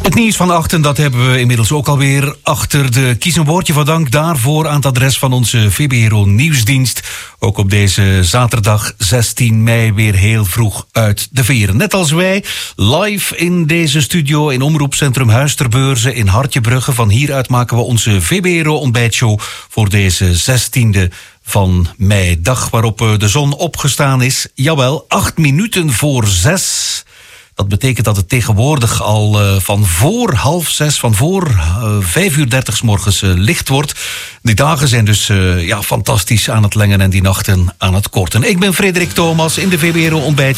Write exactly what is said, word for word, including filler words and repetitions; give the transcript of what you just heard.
Het nieuws van achten, dat hebben we inmiddels ook alweer achter de kies een woordje van dank daarvoor aan het adres van onze V B R O Nieuwsdienst. Ook op deze zaterdag zestien mei weer heel vroeg uit de veren. Net als wij, live in deze studio in Omroepcentrum Huis ter Beurze in Hartjebrugge. Van hieruit maken we onze V B R O ontbijtshow voor deze zestiende van mei. Dag waarop de zon opgestaan is. Jawel, acht minuten voor zes. Dat betekent dat het tegenwoordig al uh, van voor half zes, van voor uh, vijf uur dertig 's morgens uh, licht wordt. Die dagen zijn dus uh, ja, fantastisch aan het lengen en die nachten aan het korten. Ik ben Frederik Thomas in de V B R O ontbijtshow.